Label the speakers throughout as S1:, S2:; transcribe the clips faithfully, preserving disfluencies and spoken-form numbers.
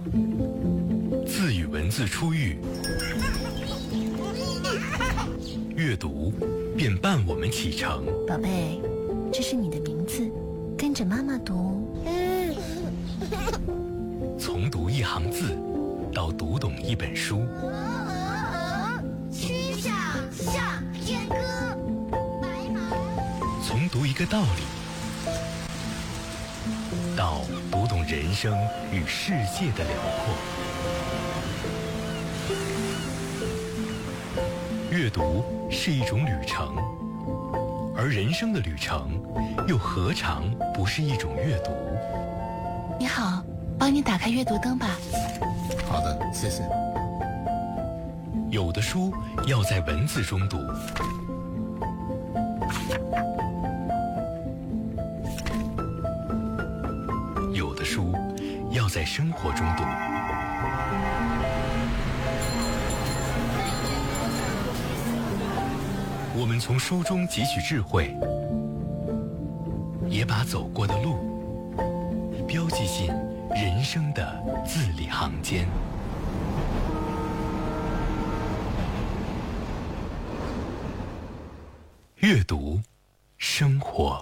S1: 字与文字初遇，阅读便伴我们启程。
S2: 宝贝，这是你的名字，跟着妈妈读。
S1: 从读一行字到读懂一本书，
S3: 曲项向天歌，白马。
S1: 从读一个道理到读懂人生与世界的辽阔。阅读是一种旅程，而人生的旅程又何尝不是一种阅读？
S2: 你好，帮你打开阅读灯吧。
S4: 好的，谢谢。
S1: 有的书要在文字中读，有的书要在生活中读。我们从书中汲取智慧，也把走过的路标记进人生的字里行间。阅读，生活。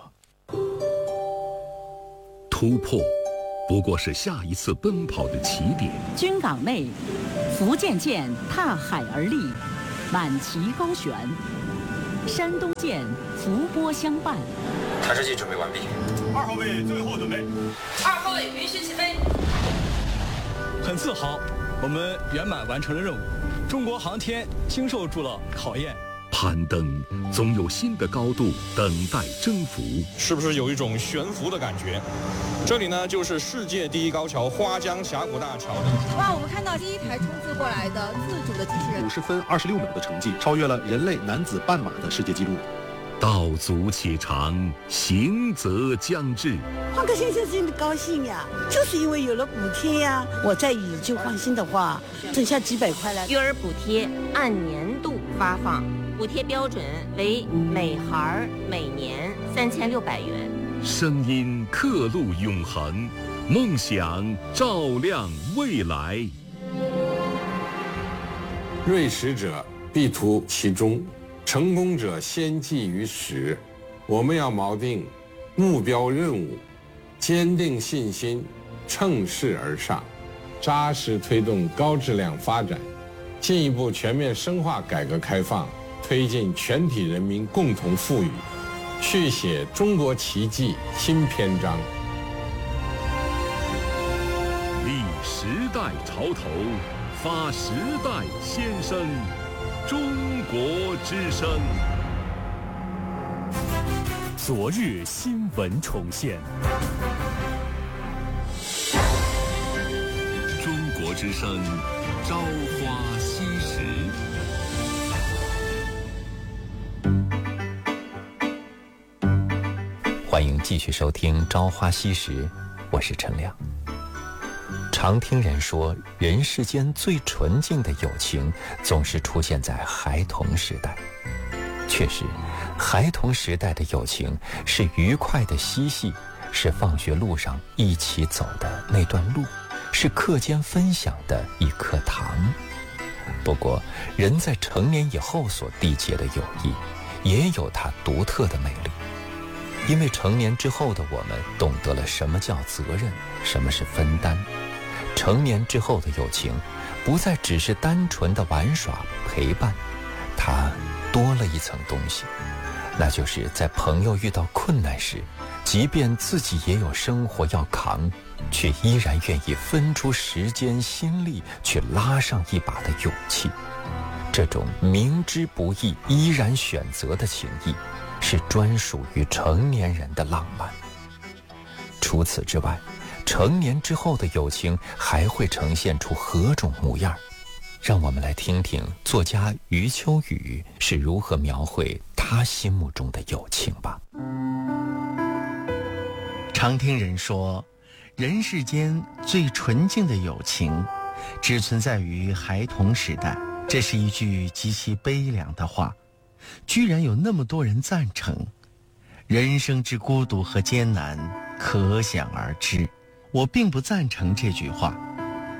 S5: 突破，不过是下一次奔跑的起点。
S6: 军港内，福建舰踏海而立，满旗高悬；山东舰伏波相伴。
S7: 探视器准备完毕。
S8: 二号位最后准备。
S9: 二号位允许起飞。
S8: 很自豪，我们圆满完成了任务。中国航天经受住了考验。
S5: 攀登，总有新的高度等待征服。
S10: 是不是有一种悬浮的感觉？这里呢，就是世界第一高桥花江峡谷大桥。
S11: 哇，我们看到第一台冲刺过来的自主的机器人，
S12: 五十分二十六秒的成绩，超越了人类男子半马的世界纪录。
S5: 道阻且长，行则将至。
S13: 换个先生真的高兴呀，就是因为有了补贴呀。我再以旧换新的话，剩下几百块了。
S14: 育儿补贴按年度发放，补贴标准为每孩每年三千六百元。
S5: 声音刻录永恒，梦想照亮未来。
S15: 锐识者必图其中，成功者先记于始。我们要锚定目标任务，坚定信心，乘势而上，扎实推动高质量发展，进一步全面深化改革开放，推进全体人民共同富裕，续写中国奇迹新篇章。
S5: 立时代潮头，发时代先声，中国之声。
S16: 昨日新闻重现，
S5: 中国之声，朝花夕拾。
S17: 欢迎继续收听《朝花夕拾》，我是陈亮。常听人说，人世间最纯净的友情总是出现在孩童时代。确实，孩童时代的友情是愉快的嬉戏，是放学路上一起走的那段路，是课间分享的一颗糖。不过，人在成年以后所缔结的友谊，也有它独特的魅力。因为成年之后的我们懂得了什么叫责任，什么是分担。成年之后的友情不再只是单纯的玩耍陪伴，它多了一层东西，那就是在朋友遇到困难时，即便自己也有生活要扛，却依然愿意分出时间心力去拉上一把的勇气。这种明知不易依然选择的情谊，是专属于成年人的浪漫。除此之外，成年之后的友情还会呈现出何种模样？让我们来听听作家余秋雨是如何描绘他心目中的友情吧。
S18: 常听人说，人世间最纯净的友情只存在于孩童时代，这是一句极其悲凉的话，居然有那么多人赞成。人生之孤独和艰难可想而知，我并不赞成这句话。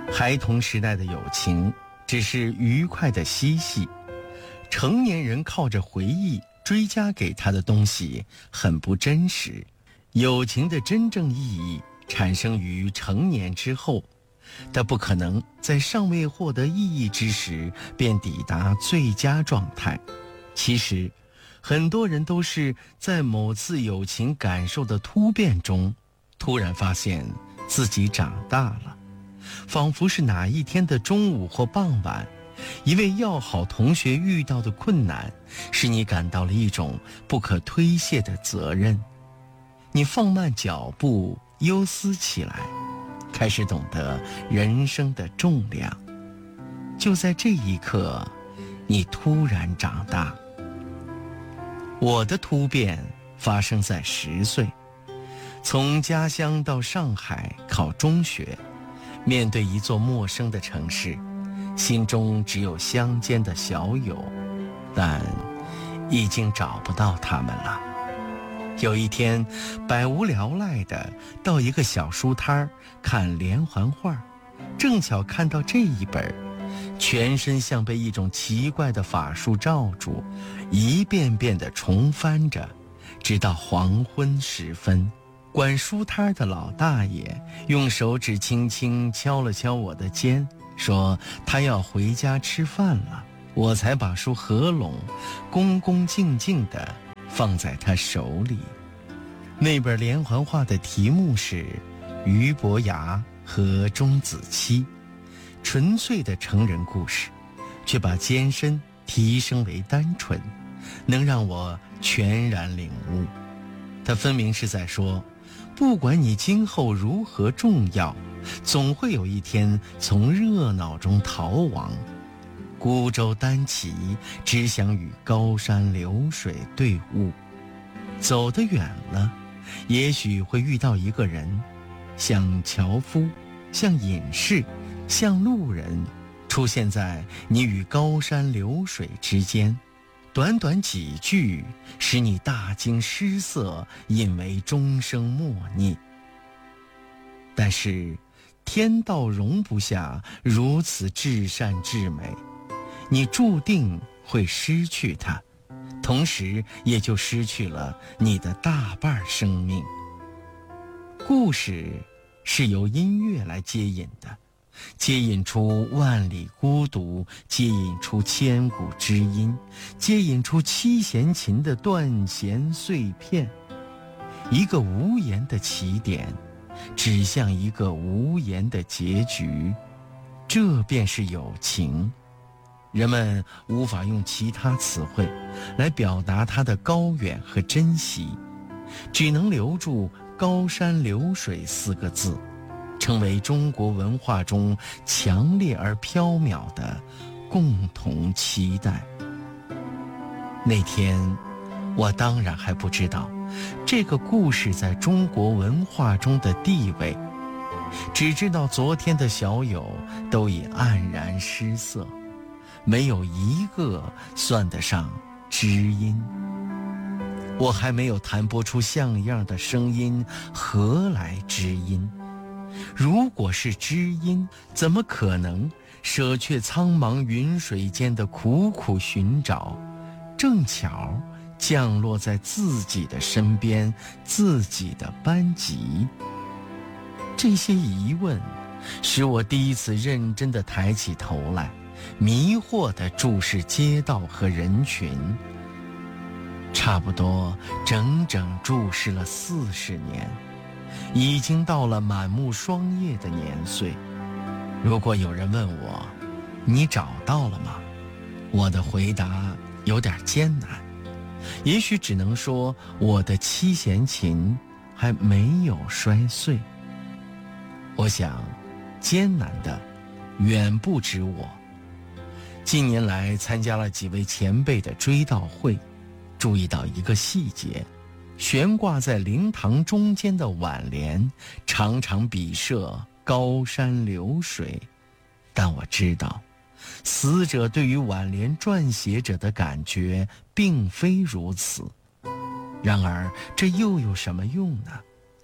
S18: 孩童时代的友情只是愉快的嬉戏，成年人靠着回忆追加给他的东西很不真实。友情的真正意义产生于成年之后，它不可能在尚未获得意义之时便抵达最佳状态。其实很多人都是在某次友情感受的突变中，突然发现自己长大了，仿佛是哪一天的中午或傍晚，一位要好同学遇到的困难使你感到了一种不可推卸的责任。你放慢脚步，忧思起来，开始懂得人生的重量。就在这一刻，你突然长大。我的突变发生在十岁，从家乡到上海考中学，面对一座陌生的城市，心中只有乡间的小友，但已经找不到他们了。有一天，百无聊赖地到一个小书摊儿看连环画，正巧看到这一本，全身像被一种奇怪的法术罩住，一遍遍地重翻着，直到黄昏时分。管书摊的老大爷用手指轻轻敲了敲我的肩，说他要回家吃饭了。我才把书合拢，恭恭敬敬地放在他手里。那本连环画的题目是俞伯牙和钟子期，纯粹的成人故事，却把艰深提升为单纯，能让我全然领悟。他分明是在说，不管你今后如何重要，总会有一天从热闹中逃亡。孤舟单骑，只想与高山流水对悟。走得远了，也许会遇到一个人，像樵夫，像隐士，像路人，出现在你与高山流水之间。短短几句，使你大惊失色，引为终生默念。但是天道容不下如此至善至美，你注定会失去它，同时也就失去了你的大半生命。故事是由音乐来接引的，接引出万里孤独，接引出千古知音，接引出七弦琴的断弦碎片。一个无言的起点，指向一个无言的结局，这便是友情。人们无法用其他词汇来表达它的高远和珍惜，只能留住高山流水四个字，成为中国文化中强烈而缥缈的共同期待。那天我当然还不知道这个故事在中国文化中的地位，只知道昨天的小友都已黯然失色，没有一个算得上知音。我还没有弹拨出像样的声音，何来知音？如果是知音，怎么可能舍却苍茫云水间的苦苦寻找，正巧降落在自己的身边，自己的班级？这些疑问使我第一次认真地抬起头来，迷惑地注视街道和人群，差不多整整注视了四十年，已经到了满目霜叶的年岁。如果有人问我，你找到了吗？我的回答有点艰难，也许只能说我的七弦琴还没有摔碎。我想，艰难的远不止我。近年来参加了几位前辈的追悼会，注意到一个细节，悬挂在灵堂中间的挽联常常笔涉高山流水，但我知道死者对于挽联撰写者的感觉并非如此。然而这又有什么用呢？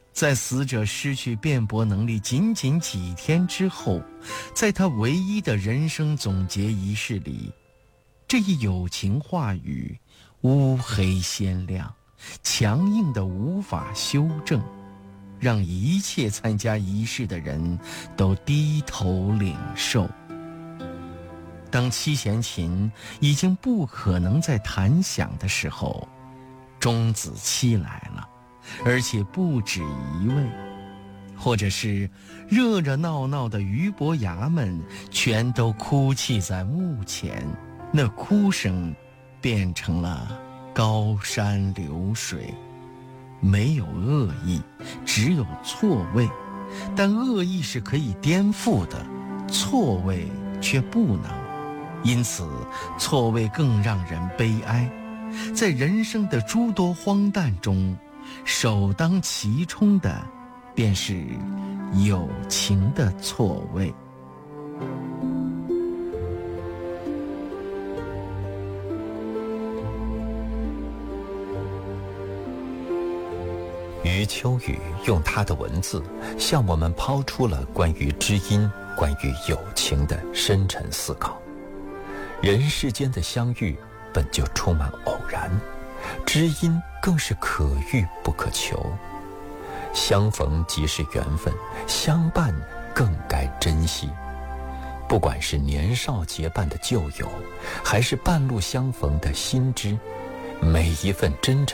S18: 在死者失去辩驳能力仅仅几天之后，在他唯一的人生总结仪式里，这一友情话语乌黑鲜亮，强硬的无法修正，让一切参加仪式的人都低头领受。当七弦琴已经不可能再弹响的时候，钟子期来了，而且不止一位，或者是热热闹闹的俞伯牙们全都哭泣在墓前，那哭声变成了高山流水。没有恶意，只有错位，但恶意是可以颠覆的，错位却不能。因此错位更让人悲哀。在人生的诸多荒诞中，首当其冲的便是友情的错位。
S17: 余秋雨用他的文字向我们抛出了关于知音、关于友情的深沉思考。人世间的相遇本就充满偶然，知音更是可遇不可求。相逢即是缘分，相伴更该珍惜。不管是年少结伴的旧友，还是半路相逢的新知，每一份真诚